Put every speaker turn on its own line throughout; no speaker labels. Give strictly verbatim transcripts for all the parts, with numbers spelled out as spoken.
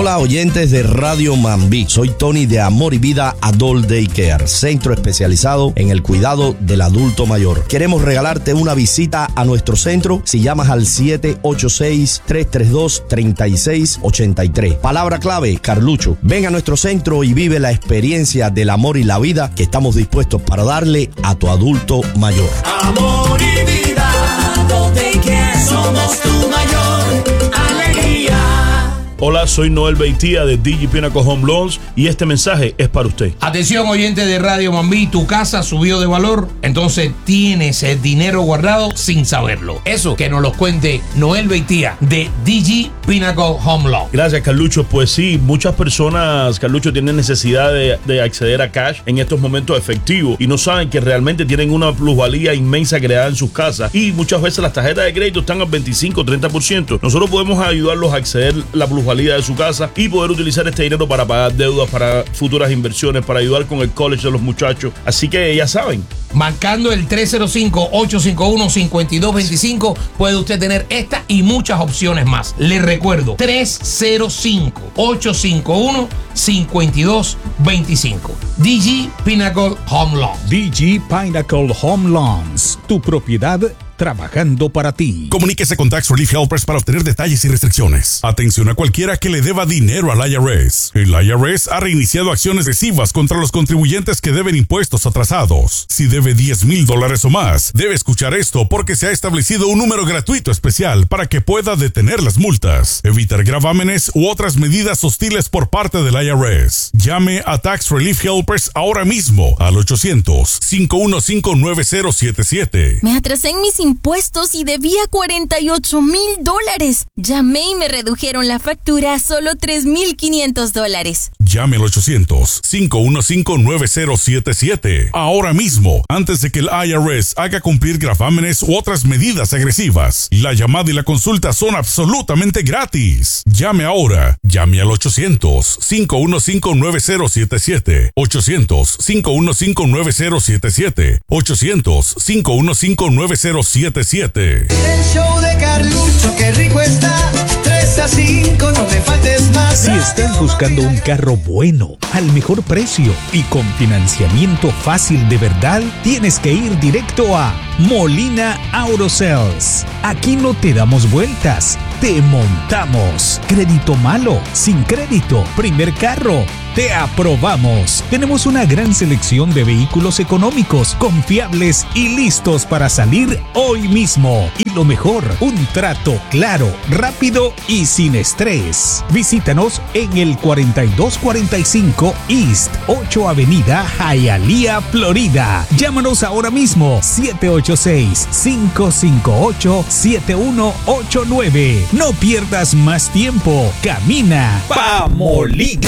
Hola oyentes de Radio Mambí, soy Tony de Amor y Vida Adult Daycare, centro especializado en el cuidado del adulto mayor. Queremos regalarte una visita a nuestro centro si llamas al siete ocho seis, tres tres dos, tres seis ocho tres. Palabra clave, Carlucho. Ven a nuestro centro y vive la experiencia del amor y la vida que estamos dispuestos para darle a tu adulto mayor.
Amor y Vida Adult Daycare, somos tu mayor alegría.
Hola, soy Noel Beitía de D G Pinnacle Home Loans y este mensaje es para usted.
Atención, oyente de Radio Mambí, tu casa subió de valor, entonces tienes el dinero guardado sin saberlo. Eso que nos lo cuente Noel Beitía de D G Pinnacle Home Loans.
Gracias, Carlucho. Pues sí, muchas personas, Carlucho, tienen necesidad de, de acceder a cash en estos momentos efectivos y no saben que realmente tienen una plusvalía inmensa creada en sus casas y muchas veces las tarjetas de crédito están al veinticinco, treinta por ciento. Nosotros podemos ayudarlos a acceder a la plusvalía de su casa y poder utilizar este dinero para pagar deudas, para futuras inversiones, para ayudar con el college de los muchachos. Así que ya saben.
Marcando el tres cero cinco, ocho cinco uno, cinco dos dos cinco puede usted tener esta y muchas opciones más. Le recuerdo, tres cero cinco, ocho cinco uno, cinco dos dos cinco. D G Pinnacle Home Loans.
D G Pinnacle Home Loans, tu propiedad trabajando para ti.
Comuníquese con Tax Relief Helpers para obtener detalles y restricciones. Atención a cualquiera que le deba dinero al I R S. El I R S ha reiniciado acciones agresivas contra los contribuyentes que deben impuestos atrasados. Si debe diez mil dólares o más, debe escuchar esto porque se ha establecido un número gratuito especial para que pueda detener las multas, evitar gravámenes u otras medidas hostiles por parte del I R S. Llame a Tax Relief Helpers ahora mismo al ochocientos, cinco uno cinco, nueve cero siete siete.
Me atrasé en mis impuestos y debía cuarenta y ocho mil dólares. Llamé y me redujeron la factura a solo tres mil quinientos dólares.
Llame al ochocientos, cinco uno cinco, nueve cero siete siete. Ahora mismo, antes de que el I R S haga cumplir gravámenes u otras medidas agresivas. La llamada y la consulta son absolutamente gratis. Llame ahora. Llame al ochocientos, cinco uno cinco, nueve cero siete siete. ochocientos, cinco uno cinco, nueve cero siete siete. ochocientos, cinco uno cinco, nueve cero siete siete.
El show de Carlucho, qué rico está. tres a cinco, no me faltes más.
Si estás buscando un carro bueno, al mejor precio y con financiamiento fácil de verdad, tienes que ir directo a Molina Auto Sales. Aquí no te damos vueltas, te montamos. Crédito malo, sin crédito, primer carro. Te aprobamos. Tenemos una gran selección de vehículos económicos, confiables y listos para salir hoy mismo. Y lo mejor, un trato claro, rápido y sin estrés. Visítanos en el cuarenta y dos cuarenta y cinco East ocho Avenida, Hialeah, Florida. Llámanos ahora mismo, siete ocho seis, cinco cinco ocho, siete uno ocho nueve. No pierdas más tiempo. Camina pa' Molina.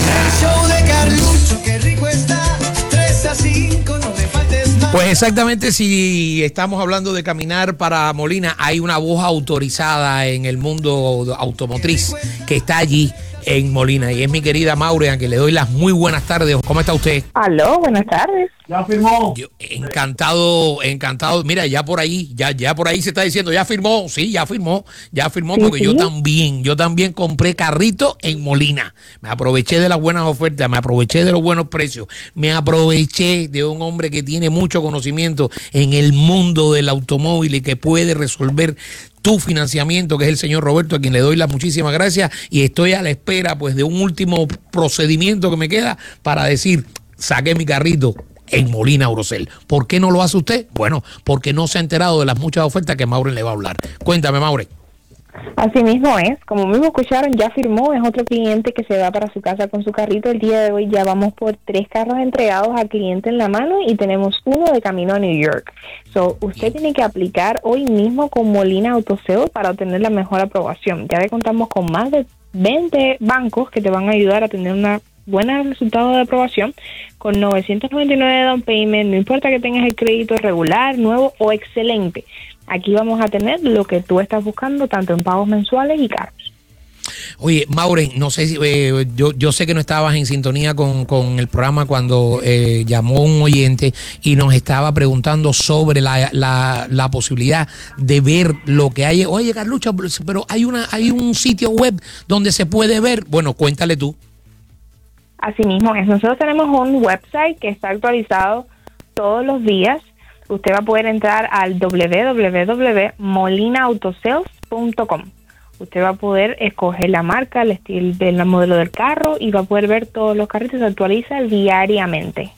Carlucho, qué rico está. tres a cinco, no me faltes más.
Pues exactamente, si estamos hablando de caminar para Molina, hay una voz autorizada en el mundo automotriz que está allí en Molina y es mi querida Maure, a quien le doy las muy buenas tardes. ¿Cómo está usted?
Aló, buenas tardes.
Ya firmó. Yo, encantado, encantado. Mira, ya por ahí, ya, ya por ahí se está diciendo, ya firmó, sí, ya firmó, ya firmó, sí, porque sí. yo también, yo también compré carrito en Molina. Me aproveché de las buenas ofertas, me aproveché de los buenos precios, me aproveché de un hombre que tiene mucho conocimiento en el mundo del automóvil y que puede resolver tu financiamiento, que es el señor Roberto, a quien le doy las muchísimas gracias y estoy a la espera pues de un último procedimiento que me queda para decir, saqué mi carrito en Molina Aurosel. ¿Por qué no lo hace usted? Bueno, porque no se ha enterado de las muchas ofertas que Maure le va a hablar. Cuéntame, Maure.
Así mismo es, como mismo escucharon, ya firmó, es otro cliente que se va para su casa con su carrito. El día de hoy ya vamos por tres carros entregados al cliente en la mano y tenemos uno de camino a New York. So, usted tiene que aplicar hoy mismo con Molina Auto Sales para obtener la mejor aprobación. Ya le contamos con más de veinte bancos que te van a ayudar a tener una buena resultado de aprobación con novecientos noventa y nueve de down payment, no importa que tengas el crédito regular, nuevo o excelente. Aquí vamos a tener lo que tú estás buscando tanto en pagos mensuales y cargos.
Oye, Maureen, no sé si eh, yo, yo sé que no estabas en sintonía con, con el programa cuando eh, llamó un oyente y nos estaba preguntando sobre la, la, la posibilidad de ver lo que hay. Oye, Carlucho, pero hay una hay un sitio web donde se puede ver. Bueno, cuéntale tú.
Así mismo es. Nosotros tenemos un website que está actualizado todos los días. Usted va a poder entrar al doble u doble u doble u punto molina autosales punto com. Usted va a poder escoger la marca, el estilo del modelo del carro y va a poder ver todos los carritos. Se actualiza diariamente.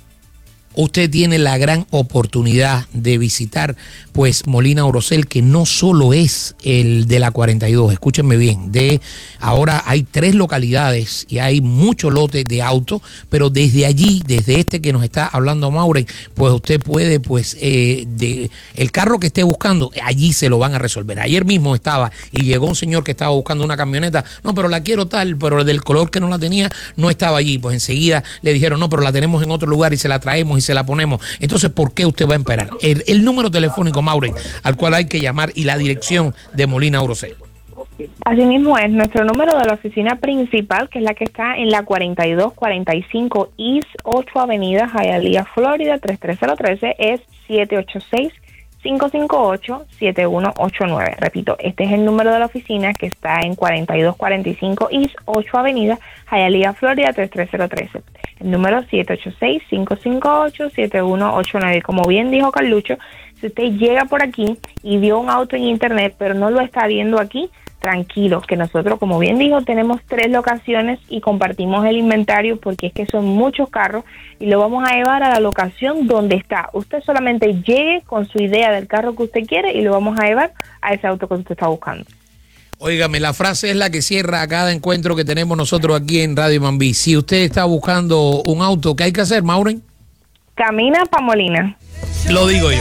Usted tiene la gran oportunidad de visitar pues Molina Aurosel, que no solo es el de la cuarenta y dos, escúchenme bien, de ahora hay tres localidades y hay muchos lotes de autos, pero desde allí, desde este que nos está hablando Maureen, pues usted puede, pues, eh, de el carro que esté buscando, allí se lo van a resolver. Ayer mismo estaba y llegó un señor que estaba buscando una camioneta, no, pero la quiero tal, pero del color que no la tenía, no estaba allí, pues enseguida le dijeron, no, pero la tenemos en otro lugar y se la traemos y se la ponemos. Entonces, ¿por qué usted va a esperar? El, el número telefónico, Maureen, al cual hay que llamar, y la dirección de Molina Aurosel.
Así mismo es, nuestro número de la oficina principal, que es la que está en la cuarenta y dos cuarenta y cinco East ocho Avenida, Hialeah, Florida, tres tres cero uno tres, es siete ocho seis, cinco cinco ocho, siete uno ocho nueve. Repito, este es el número de la oficina que está en cuarenta y dos cuarenta y cinco East ocho Avenida, Hialeah, Florida, tres tres cero uno tres. El número siete ocho seis, cinco cinco ocho, siete uno ocho nueve. Como bien dijo Carlucho, si usted llega por aquí y vio un auto en internet, pero no lo está viendo aquí, tranquilo, que nosotros, como bien dijo, tenemos tres locaciones y compartimos el inventario porque es que son muchos carros y lo vamos a llevar a la locación donde está. Usted solamente llegue con su idea del carro que usted quiere y lo vamos a llevar a ese auto que usted está buscando.
Óigame, la frase es la que cierra cada encuentro que tenemos nosotros aquí en Radio Mambí. Si usted está buscando un auto, ¿qué hay que hacer, Maureen?
Camina pa' Molina.
Lo digo yo.